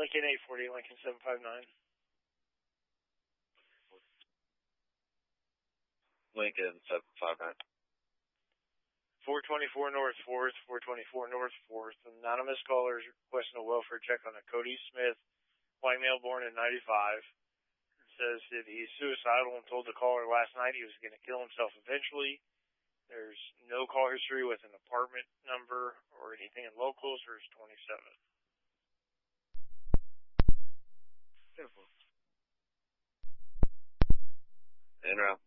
Lincoln 840, Lincoln 759. Lincoln 759. 424 North 4th, 424 North 4th. Anonymous callers requesting a welfare check on a Cody Smith, white male born in 95. It says that he's suicidal and told the caller last night he was going to kill himself eventually. There's no call history with an apartment number or anything in locals, or is 27. Beautiful. En route.